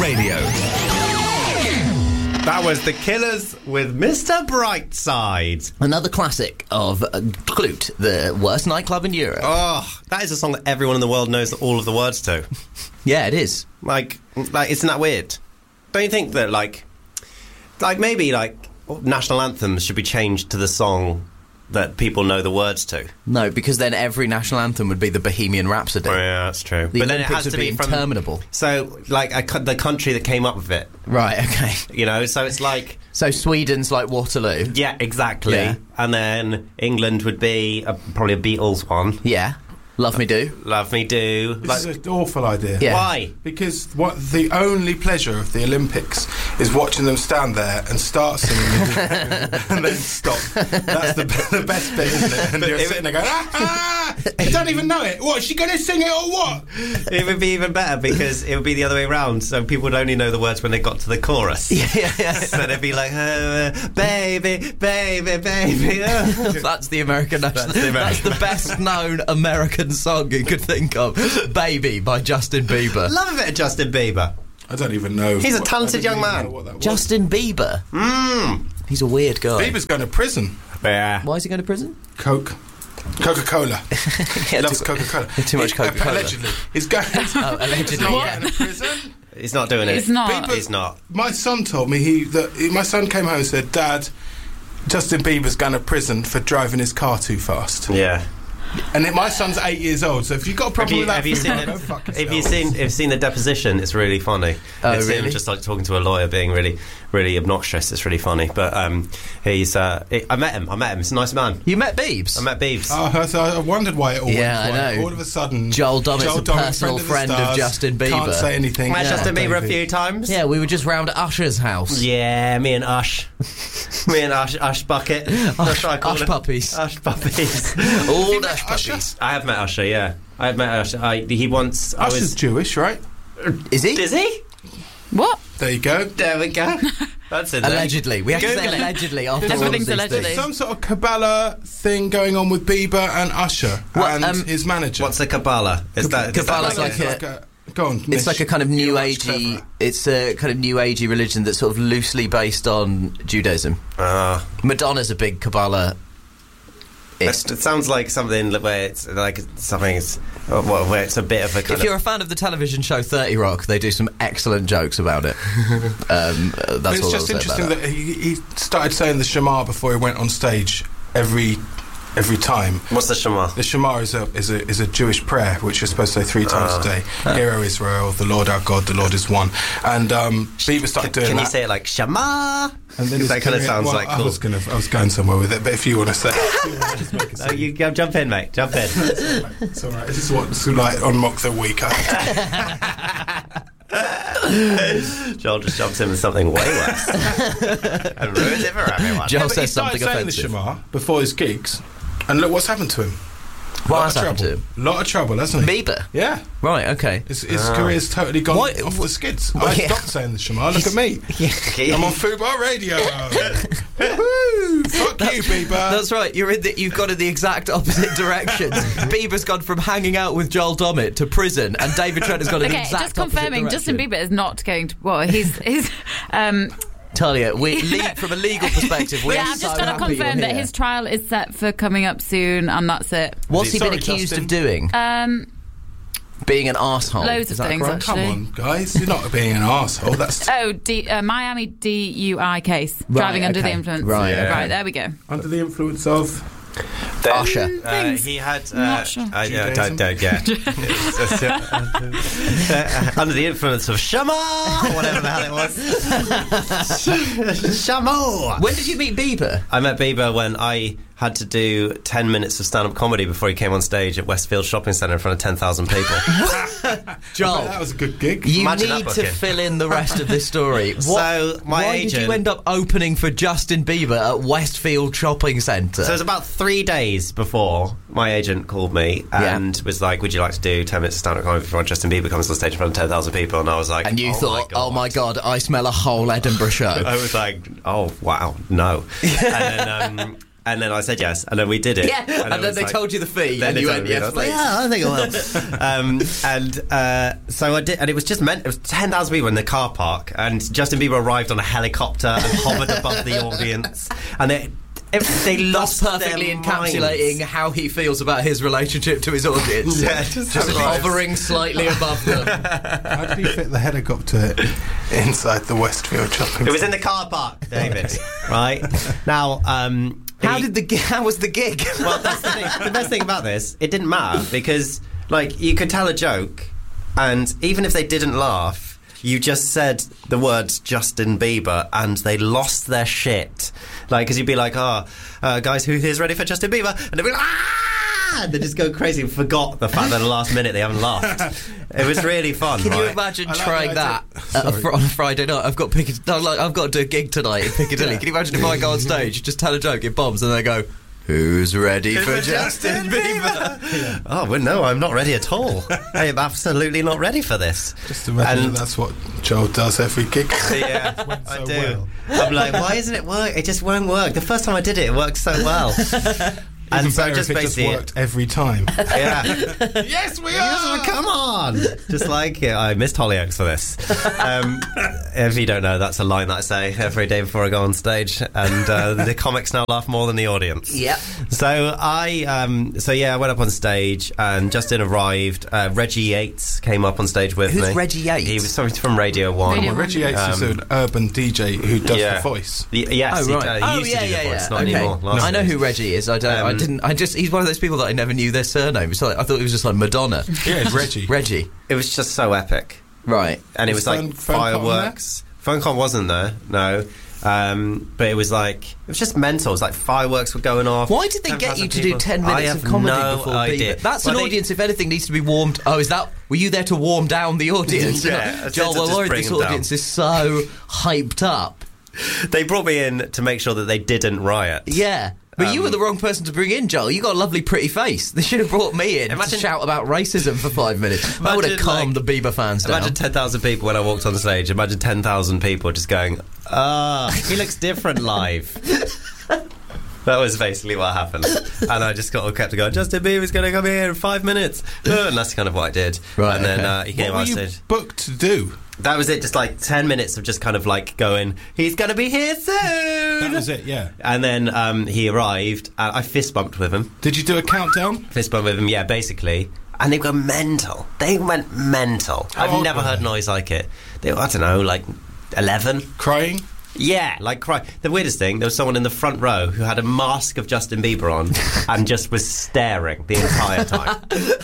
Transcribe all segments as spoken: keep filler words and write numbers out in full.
Radio. That was The Killers with Mister Brightside. Another classic of uh, Klute, the worst nightclub in Europe. Oh, that is a song that everyone in the world knows all of the words to. Yeah, it is. Like, like, isn't that weird? Don't you think that, like, like maybe, like, national anthems should be changed to the song that people know the words to? No, because then every national anthem would be the Bohemian Rhapsody. Oh, yeah, that's true. The but Olympics then it has would to be be from interminable. So, like, a, co- the country that came up with it. Right, okay. You know, so it's like... So Sweden's like Waterloo. Yeah, exactly. Yeah. And then England would be a, probably a Beatles one. Yeah. Love Me Do. Love Me Do. This Like, is an awful idea. Yeah. Why? Because what the only pleasure of the Olympics is watching them stand there and start singing and then stop. That's the, the best bit, isn't it? And you're sitting there going, ah, ah, you don't even know it. What, is she going to sing it or what? It would be even better because it would be the other way around. So people would only know the words when they got to the chorus. Yeah, yeah, yeah. So they'd be like, uh, baby, baby, baby. Oh. That's the American national. That's the That's American. the best known American song you could think of. Baby by Justin Bieber. Love a bit of Justin Bieber. I don't even know. He's a what- talented I young don't even man. know what that was. Justin Bieber. Mmm. He's a weird guy. Bieber's going to prison. Yeah. Why is he going to prison? Coke. Coca-Cola. Yeah, He loves too- Coca-Cola. too much He- Coca-Cola. Allegedly. He's going... Oh, allegedly, He's not yeah. going to prison. He's not doing it. He's not. Bieber- He's not. My son told me he that he, my son came home and said, Dad, Justin Bieber's going to prison for driving his car too fast. Yeah. And it, my son's eight years old, so if you've got a Have problem you, with that, have you thing, seen go it? fuck Have you yourself. seen? Have you seen the deposition? It's really funny. Oh, it's really? him just like talking to a lawyer, being really, really obnoxious. It's really funny. But um, he's. Uh, it, I met him. I met him. He's a nice man. You met Biebs? I met Beeves. Oh, so I wondered why it all Yeah, went I quiet. know. All of a sudden, Joel Dommett's a Dommett, personal the friend of stars, Justin Bieber. Can't say anything. Met Yeah, Justin Bieber a David. few times. Yeah, we were just round at Usher's house. Yeah, me and Ush. me and Ush, Ush Bucket. That's what I call Ush him. puppies. Ush puppies. All met Ush Usher? puppies. I have met Usher, yeah. I have met Usher. I, he once... I Usher's was... Jewish, right? Is he? Is he? What? There you go. There we go. That's it. then. Allegedly. We have to say Google it. allegedly after all of Everything's these allegedly. things. Some sort of Kabbalah thing going on with Bieber and Usher What, and um, his manager. What's a Kabbalah? Is that... is that Kabbalah's like like a- a- Go on. It's Nish. like a kind of new You're much agey. cleverer. It's a kind of new agey religion that's sort of loosely based on Judaism. Ah. Madonna's a big Kabbalah. It's- It sounds like something where it's like something is uh, well, where it's a bit of a kind If you're of. a fan of the television show thirty Rock, they do some excellent jokes about it. um, uh, that's It's all just I'll say about interesting that. that he, he started saying the Shema before he went on stage every every time. What's the Shema? The Shema is a is a is a Jewish prayer which you're supposed to say three times Ah. a day. Hear, O Israel, the Lord our God, the Lord is one. And um, Bieber started Can, doing can that. you say it like Shema? And then that he's kind of doing it- sounds well, like I cool. was gonna, I was going somewhere with it, but if you want to say, it, Oh, you go, jump in, mate. Jump in. it's all right. This is what's like on Mock the Week. I Joel just jumps in with something way worse and ruins it for everyone. Joel But he says started something saying offensive. the Shema before his gigs, and look what's happened to him. What Lot has of happened to trouble. him? Lot of trouble, hasn't he? Bieber. Yeah. Right, okay. His, his career's totally gone Why- off the skids. Well, I yeah. stopped saying the Shema. Look at me. Yeah. I'm on Fubar Radio. Woo! Fuck you, Bieber. That's right. You're in the, you've gone in the exact opposite directions. Bieber's gone from hanging out with Joel Dommett to prison, and David Trent has gone in the Okay, exact just confirming, opposite Justin direction. Bieber is not going to. Well, he's he's. Um, Talia, we le- from a legal perspective, we're yeah, so I've just got to happy you're confirm that here. his trial is set for coming up soon, and that's it. What's he Sorry, been accused Justin. of doing? Um, Being an arsehole. loads Is of that things, correct? actually. Come on, guys. You're not being an arsehole. That's oh, D, uh, Miami D U I case, Right, driving under okay. the influence. Right, okay. right, there we go. under the influence of... Then, Usher. Uh, Things. he had. Uh, Not sure. I, yeah, Judaism. don't, don't, yeah. It's, uh, uh, under the influence of Shema, or whatever the hell it was. Shema. When did you meet Bieber? I met Bieber when I had to do ten minutes of stand-up comedy before he came on stage at Westfield Shopping Centre in front of ten thousand people. Joel, that was a good gig. you Imagine that need to booking. fill in the rest of this story. What, So, my why agent- did you end up opening for Justin Bieber at Westfield Shopping Centre? So it was about three days before my agent called me and was like, would you like to do ten minutes of stand-up comedy before Justin Bieber comes on stage in front of ten thousand people? And I was like, and you oh thought, my oh my god, I smell a whole Edinburgh show. I was like, oh, wow, no. And then um, And then I said yes, and then we did it. Yeah, and, it then was they like- told you the fee, Then and they you told went, me, and I yes, was like, please. yeah, I think it will. um, and uh, so I did, and it was just meant. It was ten thousand people in the car park, and Justin Bieber arrived on a helicopter and hovered above the audience, and they it, they That's lost perfectly their encapsulating minds. how he feels about his relationship to his audience. Yeah, just, Just arrived. hovering slightly above them. How did he fit the helicopter inside the Westfield shopping It was in the car park, David. Right now, um, How he- did the gi- how was the gig? Well, that's the thing. The best thing about this, it didn't matter because, like, you could tell a joke, and even if they didn't laugh, you just said the words Justin Bieber, and they lost their shit. Like, because you'd be like, "Oh, uh, guys, who here's ready for Justin Bieber?" And they'd be like, "Ah!" And they just go crazy and forgot the fact that at the last minute they haven't laughed. It was really fun. Can you right? imagine I like trying the that idea- at a Sorry. fr- on a Friday night? I've got Piccadilly. No, like, I've got to do a gig tonight in Piccadilly. Yeah. Can you imagine if I go on stage, just tell a joke, it bombs, and they go, "Who's ready for Justin Bieber?" Oh, well, no, I'm not ready at all. I am absolutely not ready for this. Just imagine And- that that's what Joel does every gig. Yeah, I so do. well. I'm like, why isn't it work? It just won't work. The first time I did it, it worked so well. And and so better just if it just basically, worked every time. yeah. Yes, we Yes, come on! Just like it. I missed Hollyoaks for this. Um, if you don't know, that's a line that I say every day before I go on stage, and uh, the comics now laugh more than the audience. Yep. So I, um, so yeah, I went up on stage, and Justin arrived. Uh, Reggie Yates came up on stage with Who's me. Reggie Yates? He was sorry, from Radio One. Radio Well, Reggie Yates is Um, an urban D J who does yeah. the voice. Y- yes, Oh he, right. uh, he oh used yeah, to do yeah, the voice, yeah. not Okay. anymore. Last I know days. who Reggie is. I don't. I Um, didn't. I just. He's one of those people that I never knew their surname. It's like, I thought it was just like Madonna. Yeah, it's Reggie. Reggie. It was just so epic. Right. And it Was was like Phone- Phone Con fireworks. Phone Con wasn't there, no. Um, but it was like, it was just mental. It was like fireworks were going off. Why did they ten get thousand you to people. do ten I minutes have of comedy no before idea. Bieber? That's Well, an they- audience, if anything, needs to be warmed. Oh, is that... Were you there to warm down the audience? Yeah, Joel, to we're just worried bring this them down. audience is so hyped up. They brought me in to make sure that they didn't riot. Yeah. But you Um, were the wrong person to bring in, Joel. You got a lovely, pretty face. They should have brought me in Imagine- to shout about racism for five minutes. That would have Imagine, calmed like- the Bieber fans down. Imagine ten thousand people when I walked on stage. Imagine ten thousand people just going, ah, he looks different live. That was basically what happened. And I just got kept going, Justin Bieber's going to come here in five minutes. And that's kind of what I did. Right, And then okay. uh, he came What were on you stage. booked to do? That was it, just like ten minutes of just kind of like going, he's going to be here soon. That was it, yeah. And then um, he arrived, and I fist bumped with him. Did you do a countdown? Fist bump with him, yeah, basically. And they were mental. They went mental. How I've old never were heard they? noise like it. They were, I don't know, like eleven? Crying? Yeah, like cry. The weirdest thing, there was someone in the front row who had a mask of Justin Bieber on and just was staring the entire time.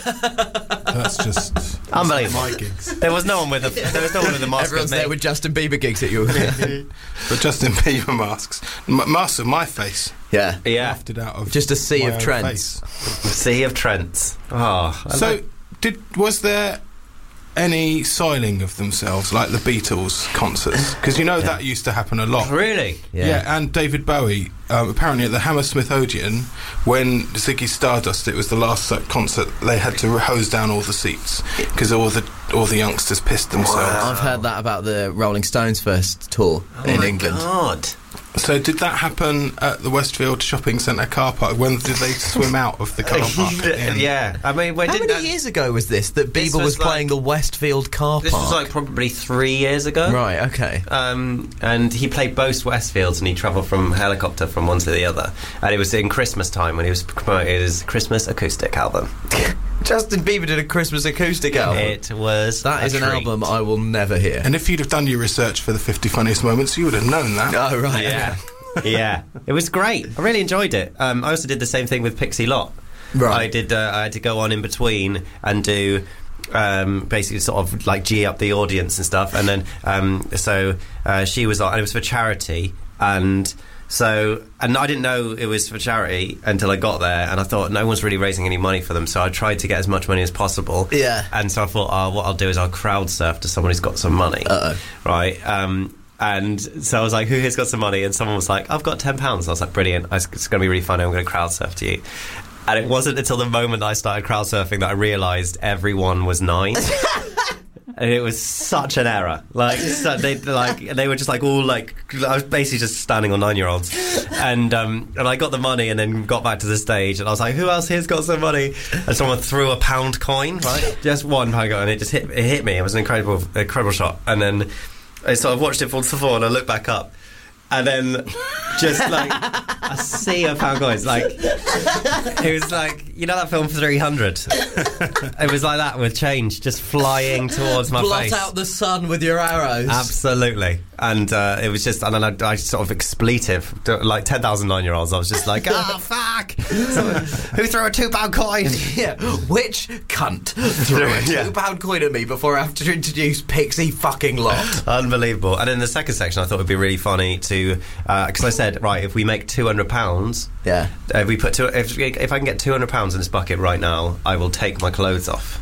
That's just... that's Unbelievable. My gigs. There was no one with a there was no one with a mask Everyone's of me. there with Justin Bieber gigs at you. But Justin Bieber masks. M- masks of my face. Yeah. Yeah, Wafted out of Just a sea my of own Trents. face. Sea of Trents. Oh, I So, like- did was there any soiling of themselves like the Beatles concerts? Because you know that used to happen a lot. really? Yeah. Yeah, and David Bowie, um, apparently at the Hammersmith Odeon, when Ziggy Stardust, it was the last uh, concert, they had to hose down all the seats because all the all the youngsters pissed themselves. I've heard that about the Rolling Stones first tour in Oh my England. God. So did that happen at the Westfield Shopping Centre car park? When did they swim out of the car park? at the end? Yeah, I mean, when How did many that, years ago was this that This Bieber was, was like- playing the Westfield car park? This was like probably three years ago. Right, okay. Um, and he played both Westfields, and he travelled from helicopter from one to the other. And it was in Christmas time when he was promoting his Christmas acoustic album. Justin Bieber did a Christmas acoustic album. It was That a is an treat. album I will never hear. And if you'd have done your research for the fifty funniest moments, you would have known that. Oh, right. Yeah, yeah, it was great. I really enjoyed it. Um, I also did the same thing with Pixie Lott. Right. I did. Uh, I had to go on in between and do. Um, basically, sort of like G up the audience and stuff, and then um, so uh, she was on, and it was for charity, and so and I didn't know it was for charity until I got there, and I thought no one's really raising any money for them, so I tried to get as much money as possible. Yeah. and so I thought, oh, what I'll do is I'll crowd surf to someone who's got some money. Uh-oh. Right. Um, and so I was like, who here's got some money? And someone was like, I've got ten pounds. I was like, brilliant. It's going to be really funny. I'm going to crowd surf to you. And it wasn't until the moment I started crowd surfing that I realised everyone was nine. And it was such an error. Like, so they like they were just like all like I was basically just standing on nine-year-olds, and um, and I got the money and then got back to the stage, and I was like, who else here's got some money? And someone threw a pound coin, right, just one pound coin, and it just hit it hit me. It was an incredible incredible shot, and then I sort of watched it fall to the floor, and I looked back up. And then, just like a sea of pound coins, like it was like, you know that film three hundred. It was like that with change just flying towards my Blot face. Blot out the sun with your arrows. Absolutely, and uh, it was just, and then I, I sort of expletive, like ten thousand nine-year-olds. I was just like, ah, oh, fuck! Someone, who threw a two-pound coin? Yeah, which cunt threw a Yeah. two-pound coin at me before I have to introduce Pixie fucking Lot? Unbelievable. And in the second section, I thought it would be really funny to. Because uh, I said, right, if we make two hundred pounds, yeah, if we put two, if, if I can get two hundred pounds in this bucket right now, I will take my clothes off.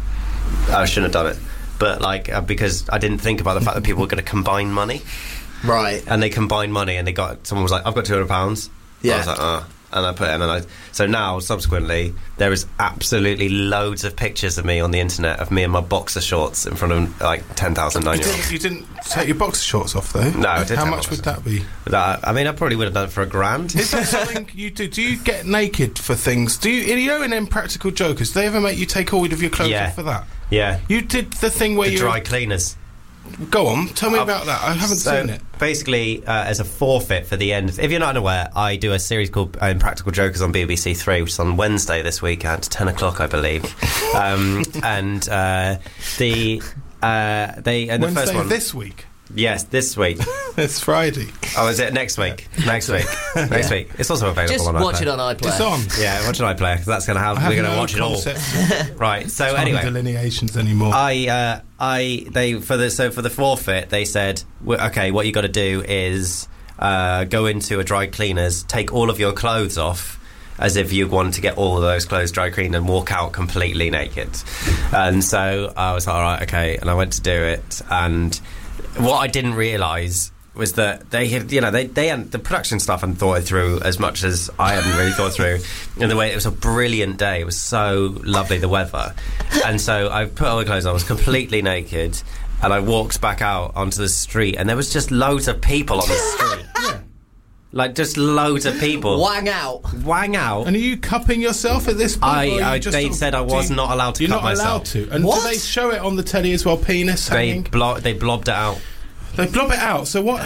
I shouldn't have done it, but like uh, because I didn't think about the fact that people were going to combine money, right? And they combined money, and they got someone was like, I've got two hundred pounds. Yeah, I was like, oh. And I put it in, and I. So now, subsequently, there is absolutely loads of pictures of me on the internet of me in my boxer shorts in front of like ten thousand You nine-year-olds. didn't, you didn't take your boxer shorts off though. No, I did How take much my would that be? That, I mean, I probably would have done it for a grand. Is that something you do? Do you get naked for things? Do you, you know, in Impractical Jokers, do they ever make you take all of your clothes Yeah. off for that? Yeah. You did the thing where The you dry cleaners. Go on, tell me Uh, about that. I haven't so seen it. Basically, uh, as a forfeit for the end, if you're not unaware, I do a series called uh, Impractical Jokers on B B C Three, which is on Wednesday this week at ten o'clock, I believe. um, and uh, the uh, they and Wednesday the first one this week. Yes, this week. It's Friday. Oh, is it next week? Next week. Next Yeah. week. It's also available Just on watch iPlayer. it on iPlayer. It's on. Yeah, watch it on iPlayer, because that's going to have. I We're have going to no watch it all. concept Right. So of anyway, delineations anymore. I, uh, I, they for the so for the forfeit, they said, "Well, okay, what you got to do is uh, go into a dry cleaners, take all of your clothes off, as if you wanted to get all of those clothes dry cleaned, and walk out completely naked." And so I was like, all right, okay, and I went to do it, and what I didn't realise was that they had, you know, they they hadn't, the production staff hadn't thought it through as much as I hadn't really thought through. In the way, it was a brilliant day. It was so lovely, the weather, and so I put all the clothes on. I was completely naked, and I walked back out onto the street, and there was just loads of people on the street. Yeah. Like just loads of people. Wang out. Wang out. And are you cupping yourself at this point? I- or are you I- just they sort of- said I do was you- not allowed to You're cup not allowed myself. to. And What? do they show it on the telly as well? Penis They hanging. blo- they blobbed it out. They blob it out. So what?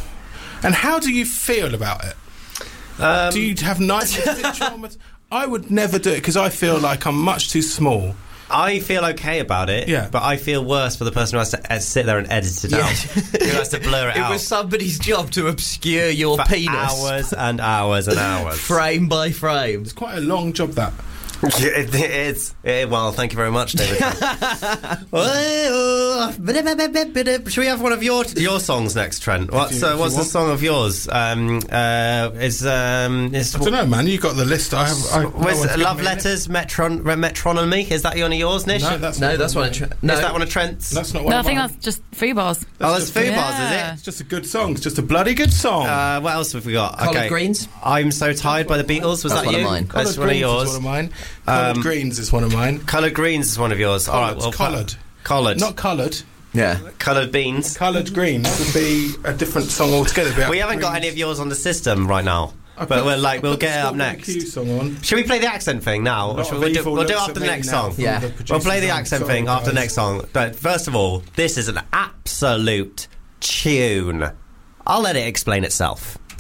And how do you feel about it? Um, Do you have nice trauma? I would never do it because I feel like I'm much too small. I feel okay about it, Yeah. but I feel worse for the person who has to uh, sit there and edit it Yeah. out, who has to blur it, It out was somebody's job to obscure your for penis. hours and hours and hours. Frame by frame. It's quite a long job, that. it, it's it, well, thank you very much, David. Should we have one of your your songs next, Trent? What's you- uh, if what's you the want. song of yours? Um, uh, is um, is I don't know, man. You got the list. I have. I, no was one's given Love me a list. Letters, Metron, Metronomy? Is that one of yours, Nish? No, that's No, not that's one. Of Tre- no, Is that one of Trent's? That's not one. No, I of think mine. that's just free bars. oh, that's just- Foo Yeah. Bars, is It's just a good song. It's just a bloody good song. it? Uh, what else have we got? Coloured okay. Greens? I'm So Tired by the Beatles. Was That's that one of you? mine. That's Coloured one of Greens yours. is one of mine. Coloured Um, Greens is one of mine. Coloured Greens is one of yours. All right, Coloured, well, coloured. Coloured. Not coloured. Yeah. Coloured Beans. Coloured Greens would be a different song altogether. We haven't got any of yours on the system right now, I but put- we're like I we'll put get the it up Strawberry next. Q song on. Should we play the accent thing now? A Or lot should of we we'll do, evil we'll do looks after at the me next now song. from Yeah. the We'll We'll play producers. the I'm accent sorry, thing after the guys. next song. But first of all, this is an absolute tune. I'll let it explain itself.